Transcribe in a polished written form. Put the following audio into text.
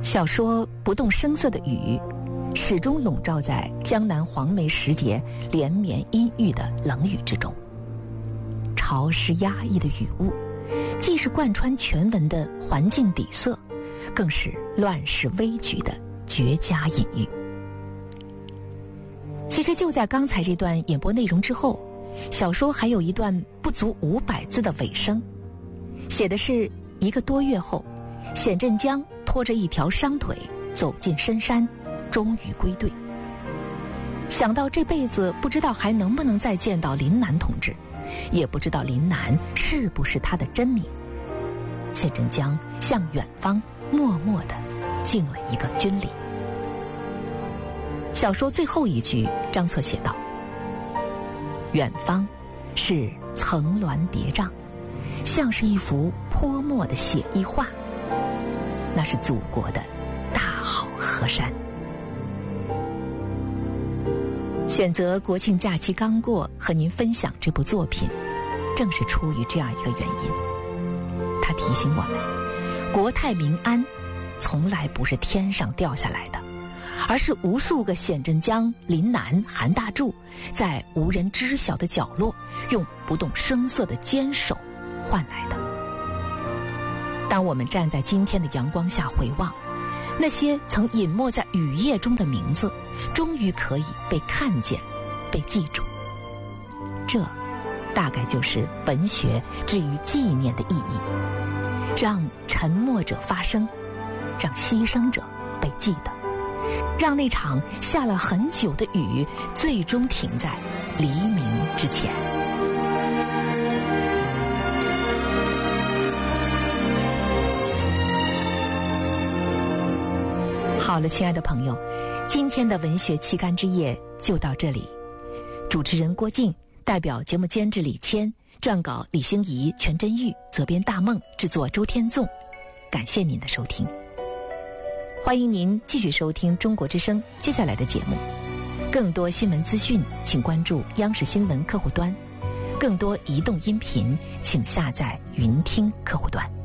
小说不动声色的雨，始终笼罩在江南黄梅时节连绵阴郁的冷雨之中。潮湿压抑的雨雾，既是贯穿全文的环境底色，更是乱世危局的绝佳隐喻。其实就在刚才这段演播内容之后，小说还有一段不足500字的尾声，写的是1个多月后，显振江拖着一条伤腿走进深山，终于归队。想到这辈子不知道还能不能再见到林南同志，也不知道林南是不是他的真名，显振江向远方默默地敬了一个军礼。小说最后一句，张策写道：远方是层峦叠嶂，像是一幅泼墨的写意画，那是祖国的大好河山。选择国庆假期刚过和您分享这部作品，正是出于这样一个原因。它提醒我们，国泰民安从来不是天上掉下来的，而是无数个显振江、林南、韩大柱在无人知晓的角落，用不动声色的坚守换来的。当我们站在今天的阳光下回望，那些曾隐没在雨夜中的名字，终于可以被看见，被记住。这大概就是文学至于纪念的意义，让沉默者发声，让牺牲者被记得，让那场下了很久的雨最终停在黎明之前。好了，亲爱的朋友，今天的文学期刊之夜就到这里。主持人郭靖，代表节目监制李谦，撰稿李欣怡、全真玉，责编大梦，制作周天纵。感谢您的收听，欢迎您继续收听中国之声接下来的节目。更多新闻资讯请关注央视新闻客户端，更多移动音频请下载云听客户端。